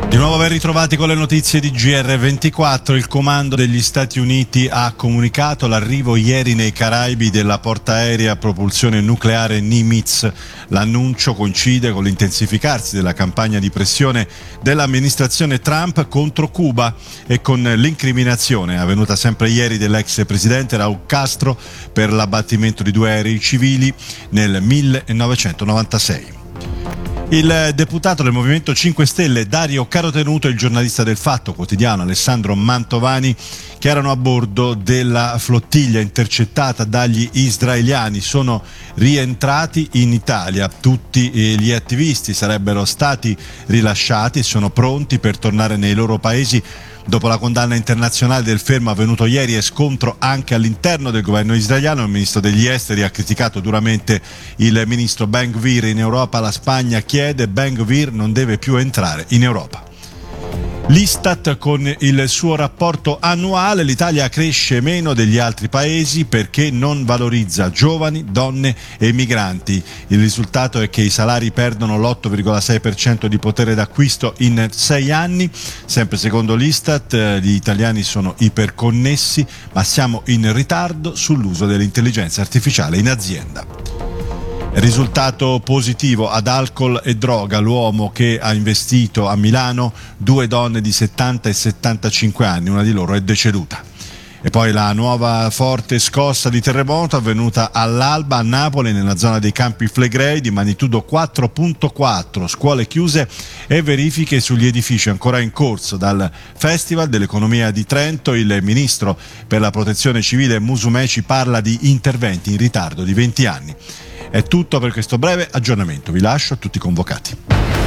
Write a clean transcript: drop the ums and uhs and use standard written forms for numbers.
Di nuovo ben ritrovati con le notizie di GR24. Il comando degli Stati Uniti ha comunicato l'arrivo ieri nei Caraibi della portaerei a propulsione nucleare Nimitz. L'annuncio coincide con l'intensificarsi della campagna di pressione dell'amministrazione Trump contro Cuba e con l'incriminazione avvenuta sempre ieri dell'ex presidente Raúl Castro per l'abbattimento di 2 aerei civili nel 1996. Il deputato del Movimento 5 Stelle Dario Carotenuto e il giornalista del Fatto Quotidiano Alessandro Mantovani, che erano a bordo della flottiglia intercettata dagli israeliani, sono rientrati in Italia. Tutti gli attivisti sarebbero stati rilasciati e sono pronti per tornare nei loro paesi dopo la condanna internazionale del fermo avvenuto ieri e scontro anche all'interno del governo israeliano. Il ministro degli esteri ha criticato duramente il ministro Ben-Gvir in Europa. La Spagna chiede: Ben-Gvir non deve più entrare in Europa. L'Istat con il suo rapporto annuale: l'Italia cresce meno degli altri paesi perché non valorizza giovani, donne e migranti. Il risultato è che i salari perdono l'8,6% di potere d'acquisto in 6 anni. Sempre secondo l'Istat gli italiani sono iperconnessi, ma siamo in ritardo sull'uso dell'intelligenza artificiale in azienda. Risultato positivo ad alcol e droga l'uomo che ha investito a Milano 2 donne di 70 e 75 anni, una di loro è deceduta. E poi la nuova forte scossa di terremoto avvenuta all'alba a Napoli nella zona dei Campi Flegrei di magnitudo 4.4, scuole chiuse e verifiche sugli edifici ancora in corso. Dal Festival dell'Economia di Trento il ministro per la protezione civile Musumeci parla di interventi in ritardo di 20 anni. È tutto per questo breve aggiornamento, vi lascio a tutti i convocati.